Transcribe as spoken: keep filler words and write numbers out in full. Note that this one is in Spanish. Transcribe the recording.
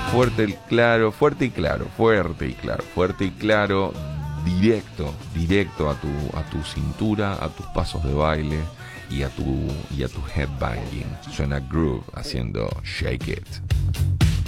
Fuerte y claro, fuerte y claro, fuerte y claro, fuerte y claro, directo, directo a tu, a tu cintura, a tus pasos de baile y a tu, y a tu headbanging. Suena Groove haciendo Shake It.